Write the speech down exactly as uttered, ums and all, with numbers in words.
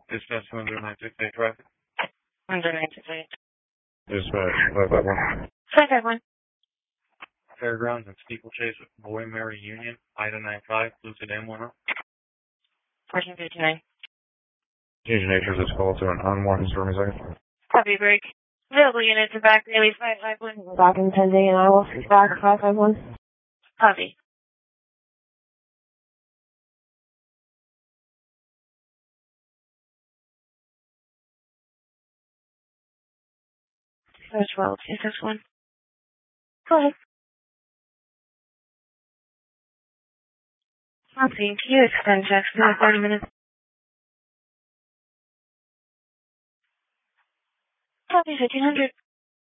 Dispatch one zero nine six eight traffic. one zero nine six eight. Dispatch five five one. five five one. Fairgrounds and Steeplechase with Boy Mary Union, Ida nine five, Lucid M one zero. fourteen fifty-nine. Change nature of this call to an unwanted stormy second. Copy break. Available units in back daily five five one. Back in ten day and I will back five five one. Copy. Dispatch twelve, is this one? Go ahead. Copy. Can you extend checks for thirty minutes? Copy fifteen hundred.